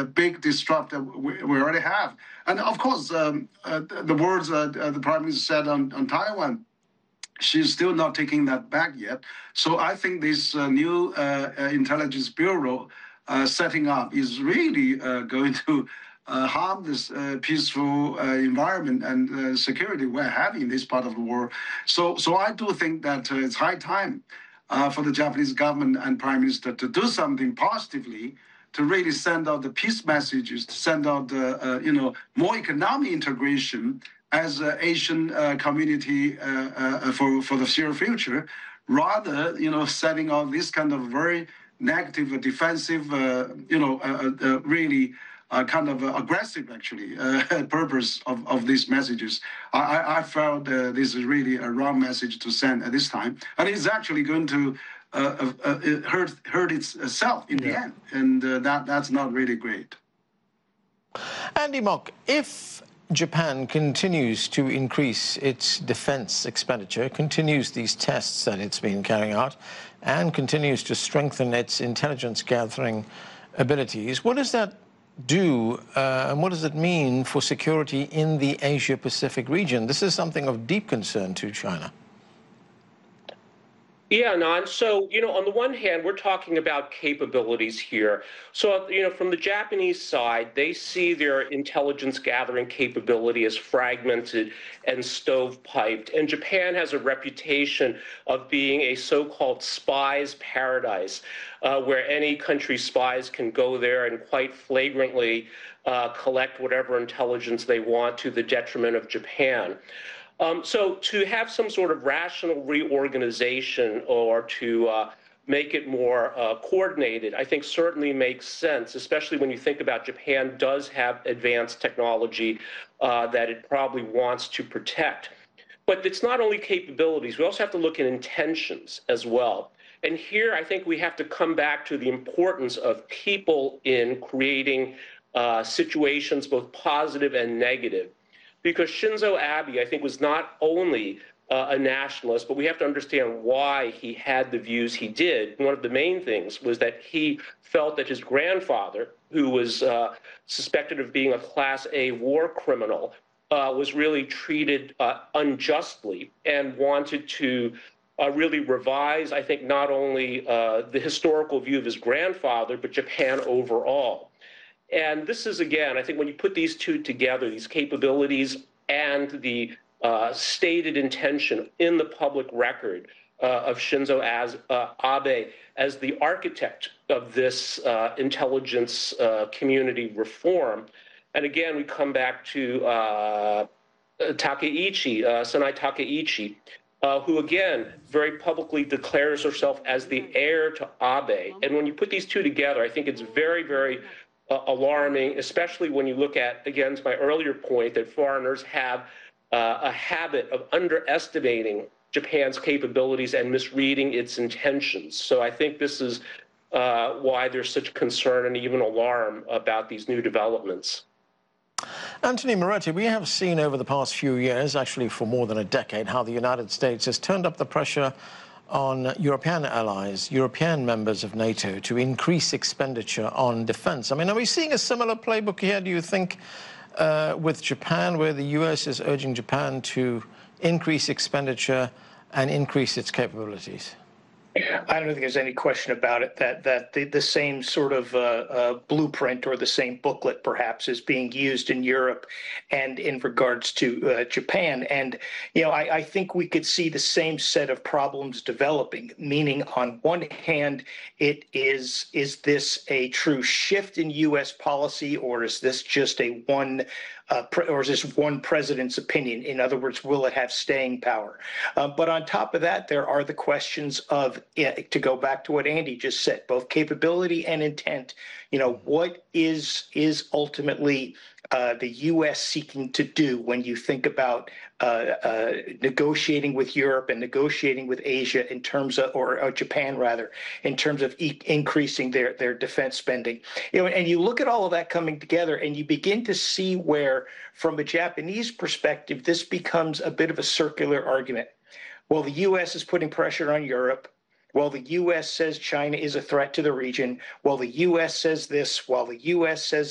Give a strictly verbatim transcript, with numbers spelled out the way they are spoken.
uh, big disrupt that we, we already have. And of course, um, uh, the, the words uh, the Prime Minister said on, on Taiwan, she's still not taking that back yet. So I think this uh, new uh, uh, intelligence bureau uh, setting up is really uh, going to uh, harm this uh, peaceful uh, environment and uh, security we're having in this part of the world. So, so I do think that uh, it's high time uh, for the Japanese government and Prime Minister to do something positively, to really send out the peace messages, to send out uh, uh, you know, more economic integration as an Asian uh, community uh, uh, for, for the future, rather, you know, setting out this kind of very negative, uh, defensive, uh, you know, uh, uh, really uh, kind of uh, aggressive, actually, uh, purpose of, of these messages. I, I felt uh, this is really a wrong message to send at this time. And it's actually going to uh, uh, uh, hurt, hurt itself in yeah. the end. And uh, that, that's not really great. Andy Mok, if Japan continues to increase its defense expenditure, continues these tests that it's been carrying out, and continues to strengthen its intelligence gathering abilities, what does that do uh, and what does it mean for security in the Asia-Pacific region? This is something of deep concern to China. Yeah, Nan. So, you know, on the one hand, we're talking about capabilities here. So, you know, from the Japanese side, they see their intelligence gathering capability as fragmented and stovepiped. And Japan has a reputation of being a so-called spies paradise, uh, where any country's spies can go there and quite flagrantly uh, collect whatever intelligence they want to the detriment of Japan. Um, so to have some sort of rational reorganization or to uh, make it more uh, coordinated, I think certainly makes sense, especially when you think about Japan does have advanced technology uh, that it probably wants to protect. But it's not only capabilities, we also have to look at intentions as well. And here I think we have to come back to the importance of people in creating uh, situations both positive and negative. Because Shinzo Abe, I think, was not only uh, a nationalist, but we have to understand why he had the views he did. One of the main things was that he felt that his grandfather, who was uh, suspected of being a Class A war criminal, uh, was really treated uh, unjustly and wanted to uh, really revise, I think, not only uh, the historical view of his grandfather, but Japan overall. And this is, again, I think when you put these two together, these capabilities and the uh, stated intention in the public record uh, of Shinzo as, uh, Abe as the architect of this uh, intelligence uh, community reform. And again, we come back to uh, Takeichi, uh, Sanai Takeichi, uh, who again very publicly declares herself as the heir to Abe. And when you put these two together, I think it's very, very Uh, alarming, especially when you look at, again, to my earlier point, that foreigners have uh, a habit of underestimating Japan's capabilities and misreading its intentions. So I think this is uh, why there's such concern and even alarm about these new developments. Anthony Moretti, we have seen over the past few years, actually for more than a decade, how the United States has turned up the pressure on European allies, European members of NATO, to increase expenditure on defense. I mean, are we seeing a similar playbook here, do you think, uh, with Japan, where the U S is urging Japan to increase expenditure and increase its capabilities? I don't think there's any question about it that that the, the same sort of uh, uh, blueprint or the same booklet perhaps is being used in Europe and in regards to uh, Japan. And, you know, I, I think we could see the same set of problems developing, meaning on one hand, it is, is this a true shift in U S policy, or is this just a one Uh, or is this one president's opinion? In other words, will it have staying power? Uh, but on top of that, there are the questions of, uh, to go back to what Andy just said, both capability and intent. You know, what is is ultimately uh, the U S seeking to do when you think about uh, uh, negotiating with Europe and negotiating with Asia in terms of, or, or Japan rather, in terms of e increasing their their defense spending? You know, and you look at all of that coming together, and you begin to see where, from a Japanese perspective, this becomes a bit of a circular argument. Well, the U S is putting pressure on Europe. Well, the U S says China is a threat to the region. Well, the U S says this. While the U S says